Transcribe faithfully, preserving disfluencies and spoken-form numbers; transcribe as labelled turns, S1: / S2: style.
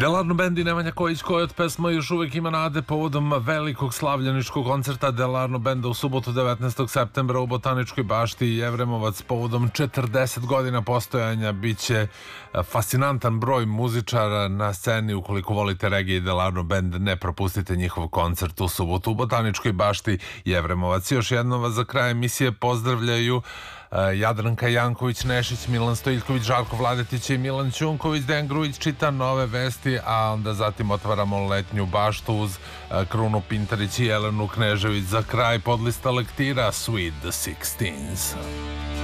S1: Delarno bend i Nemanja Kojić koji od pesma još uvijek ima nade povodom velikog slavljeničkog koncerta Delarno benda u subotu devetnaestog septembra u Botaničkoj bašti Jevremovac povodom četrdeset godina postojanja. Biće fascinantan broj muzičara na sceni. Ukoliko volite regije i Delarno bend, ne propustite njihov koncert u subotu u Botaničkoj bašti Jevremovac. Još jednom vas za kraj emisije pozdravljaju Jadranka Janković-Nešić, Milan Stojiljković, Žarko Vladetić i Milan Ćunković. Dejan Grujić čita nove vesti, a onda zatim otvaramo letnju baštu uz Krunu Pintarić i Jelenu Knežević. Za kraj podlista lektira Sweet the Sixteens.